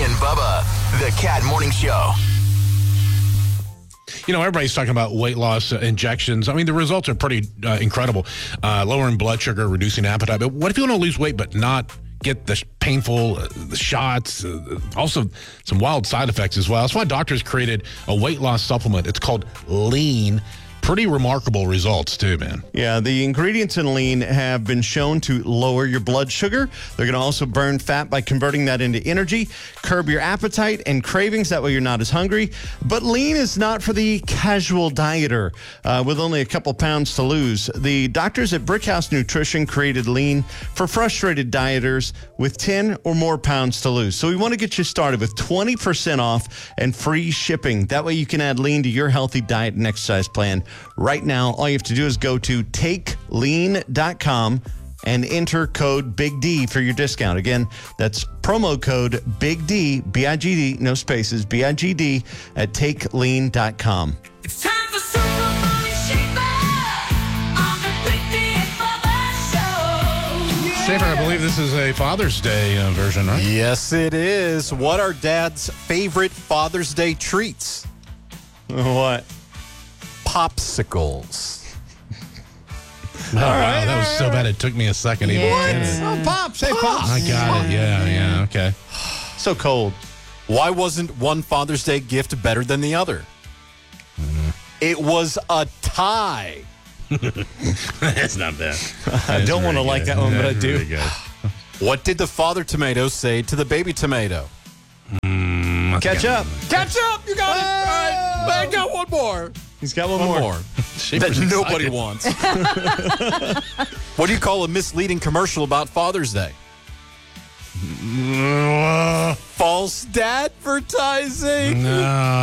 and Bubba, the Cat Morning Show. Everybody's talking about weight loss injections. I mean, the results are pretty incredible. Lowering blood sugar, reducing appetite. But what if you want to lose weight but not get the painful the shots? Also, some wild side effects as well. That's why doctors created a weight loss supplement. It's called Lean. Pretty remarkable results, too, man. Yeah, the ingredients in Lean have been shown to lower your blood sugar. They're going to also burn fat by converting that into energy, curb your appetite and cravings. That way you're not as hungry. But Lean is not for the casual dieter with only a couple pounds to lose. The doctors at Brickhouse Nutrition created Lean for frustrated dieters with 10 or more pounds to lose. So we want to get you started with 20% off and free shipping. That way you can add Lean to your healthy diet and exercise plan. Right now, all you have to do is go to takelean.com and enter code Big D for your discount. Again, that's promo code Big D, B-I-G-D, no spaces, B-I-G-D at takelean.com. It's time for Super Money Shaper on the Big D and Bubba Show. Safer, I believe this is a Father's Day version, right? Yes, it is. What are Dad's favorite Father's Day treats? What? Popsicles. Oh, wow, that was so bad it took me a second even to get it. Oh, Pops. Hey, Pops. I got it. Yeah, okay. So cold. Why wasn't one Father's Day gift better than the other? It was a tie. That's not bad. I don't want to like that one, but I That's do. very good. What did the father tomato say to the baby tomato? Catch up. Catch up! You got it! All right. I got one more. He's got one One more. more. Shaper's That nobody excited. wants. What do you call a misleading commercial about Father's Day? False advertising. No.